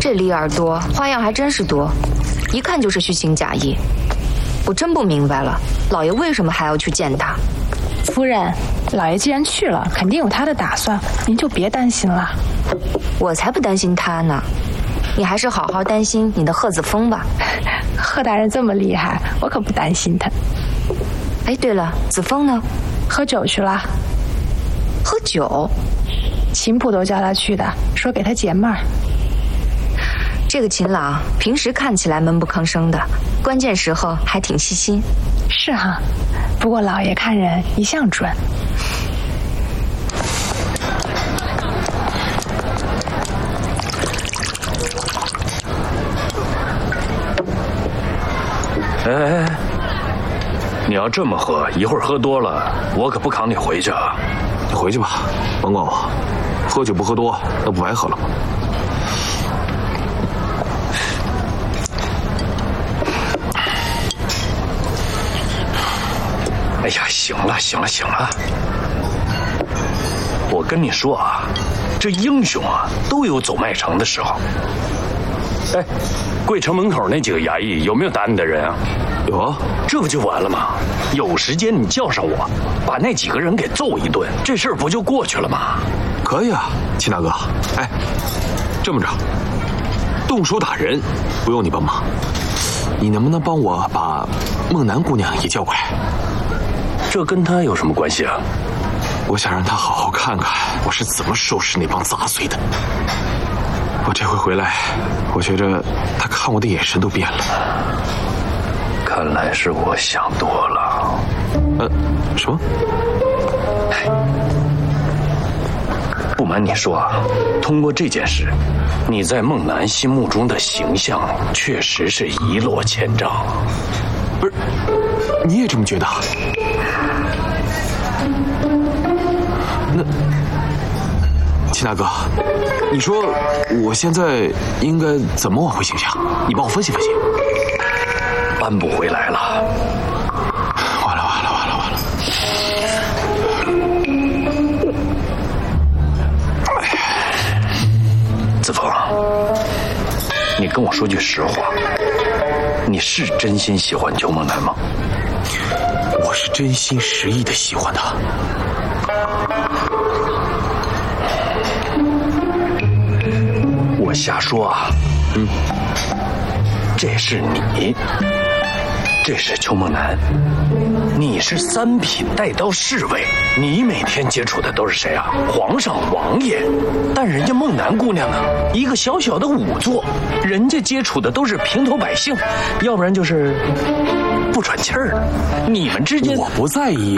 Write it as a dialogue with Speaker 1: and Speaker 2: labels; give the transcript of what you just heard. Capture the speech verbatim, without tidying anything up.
Speaker 1: 这李耳朵花样还真是多，一看就是虚情假意。我真不明白了，老爷为什么还要去见他？
Speaker 2: 夫人，老爷既然去了，肯定有他的打算，您就别担心了。
Speaker 1: 我才不担心他呢，你还是好好担心你的贺子峰吧。
Speaker 2: 贺大人这么厉害，我可不担心他。
Speaker 1: 哎，对了，子峰呢？
Speaker 2: 喝酒去了。
Speaker 1: 喝酒？
Speaker 2: 秦普都叫他去的，说给他解闷儿。
Speaker 1: 这个秦朗平时看起来闷不吭声的，关键时候还挺细心。
Speaker 2: 是哈，不过老爷看人一向准。
Speaker 3: 哎哎哎，你要这么喝，一会儿喝多了，我可不扛你回去啊！
Speaker 4: 你回去吧，甭管我。喝酒不喝多，那不白喝了吗？
Speaker 3: 哎呀，行了行了行了，我跟你说啊，这英雄啊都有走麦城的时候。哎，贵城门口那几个衙役有没有打你的人啊？
Speaker 4: 有啊，
Speaker 3: 这不就完了吗？有时间你叫上我，把那几个人给揍一顿，这事儿不就过去了吗？
Speaker 4: 可以啊，秦大哥。哎，这么着，动手打人不用你帮忙，你能不能帮我把孟楠姑娘也叫过来？
Speaker 3: 这跟他有什么关系啊？
Speaker 4: 我想让他好好看看我是怎么收拾那帮杂碎的。我这回回来，我觉着他看我的眼神都变了。
Speaker 3: 看来是我想多了。
Speaker 4: 呃，什么？
Speaker 3: 不瞒你说啊，通过这件事，你在孟楠心目中的形象确实是一落千丈。
Speaker 4: 不是，你也这么觉得？那，秦大哥，你说我现在应该怎么挽回形象？你帮我分析分析。
Speaker 3: 扳不回来了，
Speaker 4: 完了完了完了完了！
Speaker 3: 子枫，你跟我说句实话，你是真心喜欢邱梦楠吗？
Speaker 4: 我是真心实意的喜欢他。
Speaker 3: 我瞎说啊，嗯，这是你，这是邱梦楠，你是三品带刀侍卫，你每天接触的都是谁啊？皇上、王爷。但人家梦楠姑娘呢，一个小小的仵作，人家接触的都是平头百姓，要不然就是不喘气儿。你们之间，
Speaker 4: 我不在意